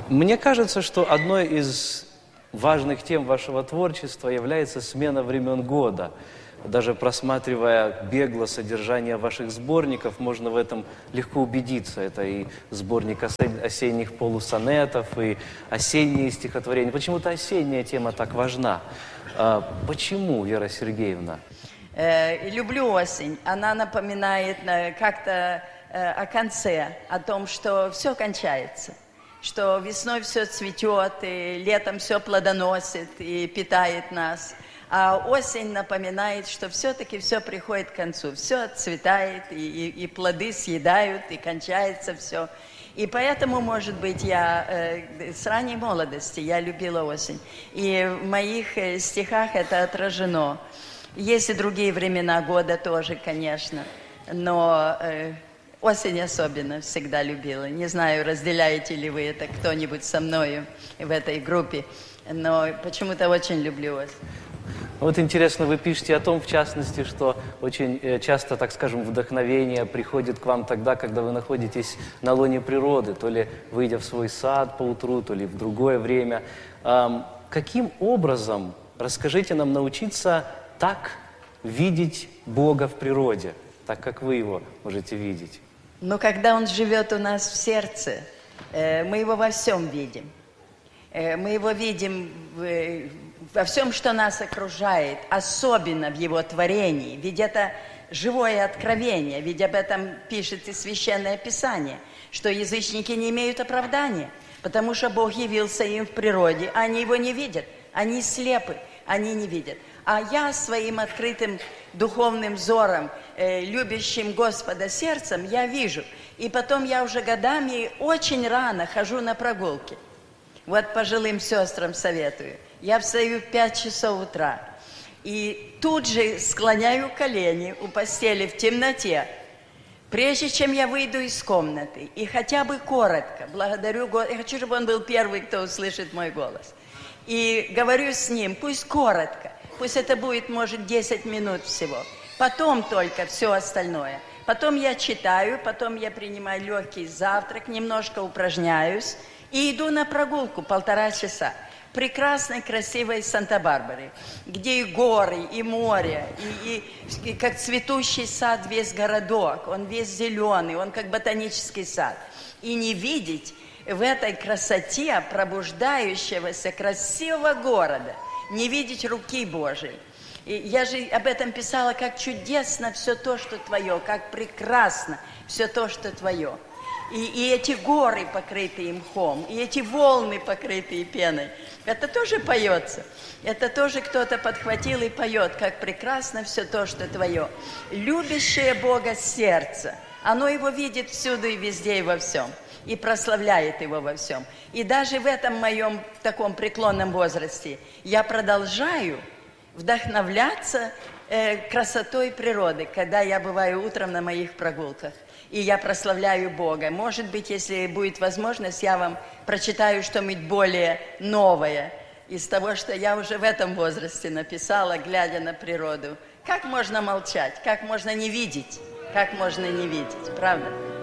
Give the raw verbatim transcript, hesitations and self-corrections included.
Мне кажется, что одной из важных тем вашего творчества является смена времен года. Даже просматривая бегло содержание ваших сборников, можно в этом легко убедиться. Это и сборник осенних полусонетов, и осенние стихотворения. Почему-то осенняя тема так важна. Почему, Вера Сергеевна? Люблю осень. Она напоминает как-то о конце, о том, что все кончается. Что весной все цветет, и летом все плодоносит и питает нас. А осень напоминает, что все-таки все приходит к концу. Все отцветает, и, и, и плоды съедают, и кончается все. И поэтому, может быть, я э, с ранней молодости я любила осень. И в моих э, стихах это отражено. Есть и другие времена года тоже, конечно. Но э, осень особенно всегда любила. Не знаю, разделяете ли вы это кто-нибудь со мною в этой группе. Но почему-то очень люблю осень. Вот интересно, вы пишете о том, в частности, что очень часто, так скажем, вдохновение приходит к вам тогда, когда вы находитесь на лоне природы, то ли выйдя в свой сад поутру, то ли в другое время. Каким образом, расскажите нам, научиться так видеть Бога в природе, так как вы его можете видеть? Ну, когда Он живет у нас в сердце, мы его во всем видим. Мы его видим в, во всем, что нас окружает, особенно в его творении. Ведь это живое откровение, ведь об этом пишет и Священное Писание, что язычники не имеют оправдания, потому что Бог явился им в природе, а они его не видят, они слепы, они не видят. А я своим открытым духовным взором, э, любящим Господа сердцем, я вижу. И потом я уже годами очень рано хожу на прогулки. Вот пожилым сестрам советую. Я встаю в пять часов утра и тут же склоняю колени у постели в темноте, прежде чем я выйду из комнаты. И хотя бы коротко благодарю Господа. Я хочу, чтобы Он был первый, кто услышит мой голос. И говорю с Ним, пусть коротко, пусть это будет, может, десять минут всего. Потом только все остальное. Потом я читаю, потом я принимаю легкий завтрак, немножко упражняюсь. И иду на прогулку полтора часа. Прекрасной, красивой Санта-Барбары, где и горы, и море, и, и, и как цветущий сад весь городок. Он весь зеленый, он как ботанический сад. И не видеть в этой красоте пробуждающегося красивого города, не видеть руки Божией. И я же об этом писала, как чудесно все то, что твое, как прекрасно все то, что твое. И, и эти горы, покрытые мхом, и эти волны, покрытые пеной. Это тоже поется. Это тоже кто-то подхватил и поет, как прекрасно все то, что твое. Любящее Бога сердце, оно его видит всюду и везде и во всем. И прославляет его во всем. И даже в этом моем таком преклонном возрасте я продолжаю вдохновляться э, красотой природы, когда я бываю утром на моих прогулках. И я прославляю Бога. Может быть, если будет возможность, я вам прочитаю что-нибудь более новое из того, что я уже в этом возрасте написала, глядя на природу. Как можно молчать? Как можно не видеть? Как можно не видеть? Правда?